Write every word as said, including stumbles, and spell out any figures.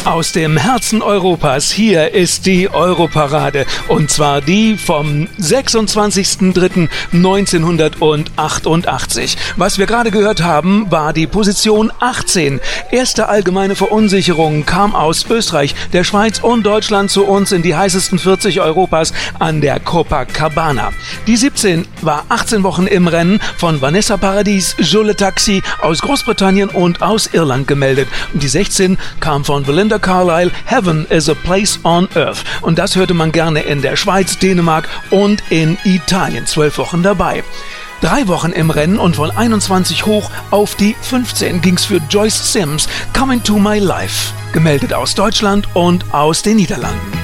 Aus dem Herzen Europas, hier ist die Europarade. Und zwar die vom sechsundzwanzigsten dritten neunzehnhundertachtundachtzig. Was wir gerade gehört haben, war die Position achtzehn. Erste allgemeine Verunsicherung kam aus Österreich, der Schweiz und Deutschland zu uns in die heißesten vierzig Europas an der Copacabana. Die siebzehn war achtzehn Wochen im Rennen von Vanessa Paradis, Je le Taxi aus Großbritannien und aus Irland gemeldet. Und die sechzehn kam von Belinda Carlisle, Heaven is a Place on Earth. Und das hörte man gerne in der Schweiz, Dänemark und in Italien. Zwölf Wochen dabei. Drei Wochen im Rennen und von einundzwanzig hoch auf die fünfzehn ging's für Joyce Sims, Coming to My Life. Gemeldet aus Deutschland und aus den Niederlanden.